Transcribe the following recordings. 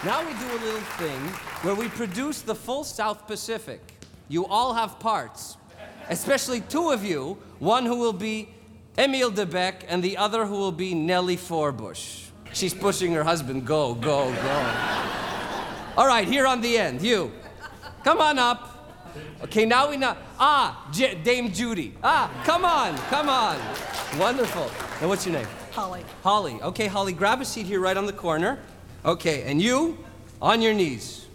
Now we do a little thing where we produce the full South Pacific. You all have parts, especially two of you, one who will be Emile de Bec and the other who will be Nellie Forbush. She's pushing her husband, go, go, go. All right, here on the end, you. Come on up. Okay, now we know. Dame Judy. Come on, come on. Wonderful. And what's your name? Holly. Holly. Okay, Holly, grab a seat here right on the corner. Okay, and you, on your knees.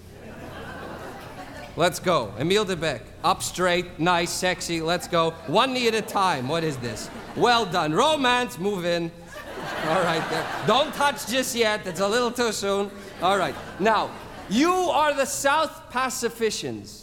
Let's go. Emile de Bec. Up straight, nice, sexy, let's go. One knee at a time. What is this? Well done. Romance, move in. All right, there. Don't touch just yet. It's a little too soon. All right. Now, you are the South Pacificians.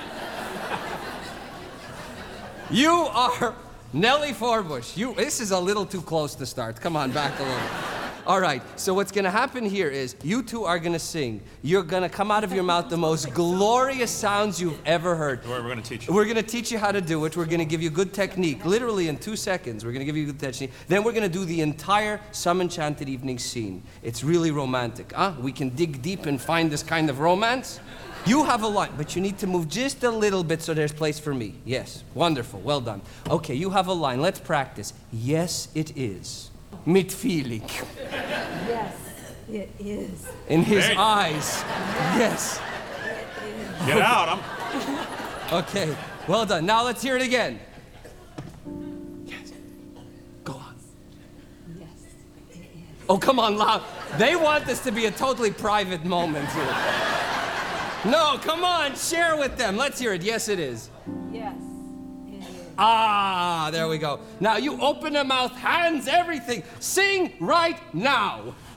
You are Nellie Forbush. This is a little too close to start. Come on, back a little. All right, so what's gonna happen here is you two are gonna sing. You're gonna come out of your mouth the most glorious sounds you've ever heard. We're gonna teach you. We're gonna teach you how to do it. We're gonna give you good technique. Literally in 2 seconds, we're gonna give you good technique. Then we're gonna do the entire Some Enchanted Evening scene. It's really romantic. We can dig deep and find this kind of romance. You have a line, but you need to move just a little bit so there's place for me. Yes, wonderful, well done. Okay, you have a line, let's practice. Yes, it is. Mit feeling. Yes, it is. In his Hey. eyes. Yes. Get out. Okay, well done. Now let's hear it again. Yes. Go on. Yes, it is. Oh, come on, loud. They want this to be a totally private moment here. No, come on, share with them. Let's hear it. Yes, it is. Yes, it is. There we go. Now you open your mouth, hands, everything. Sing right now.